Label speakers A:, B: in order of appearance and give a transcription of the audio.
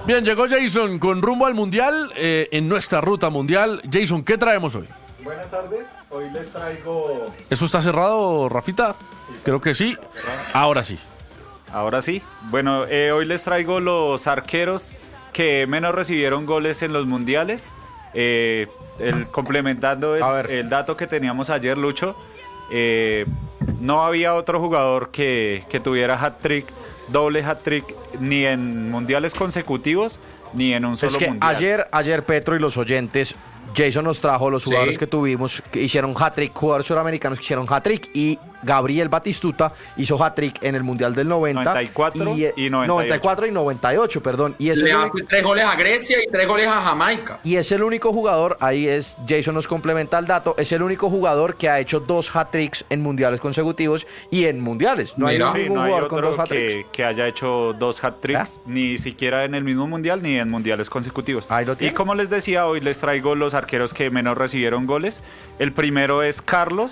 A: Bien, llegó Jason con rumbo al Mundial, en nuestra ruta mundial. Jason, ¿qué traemos hoy?
B: Buenas tardes, hoy les traigo...
A: ¿Eso está cerrado, Rafita? Sí, creo que sí. Ahora sí.
C: Ahora sí. Bueno, hoy les traigo los arqueros que menos recibieron goles en los mundiales. Complementando el dato que teníamos ayer, Lucho, no había otro jugador que tuviera hat-trick, doble hat-trick, ni en mundiales consecutivos, ni en un solo mundial.
D: Ayer Petro y los oyentes, Jason nos trajo los jugadores que tuvimos, que hicieron hat-trick, jugadores suramericanos que hicieron hat-trick, y Gabriel Batistuta hizo hat-trick en el Mundial del
C: 94 y
D: 94 y 98, perdón. Y es
E: Le hace 3 goles a Grecia y 3 goles a Jamaica.
D: Y es el único jugador, Jason nos complementa el dato, es el único jugador que ha hecho 2 hat-tricks en mundiales consecutivos y en mundiales. No hay ningún jugador con 2 hat-tricks
C: que haya hecho 2 hat-tricks, ni siquiera en el mismo mundial ni en mundiales consecutivos.
D: Ahí lo
C: y
D: tiene.
C: como les decía, hoy les traigo los arqueros que menos recibieron goles. El primero es Carlos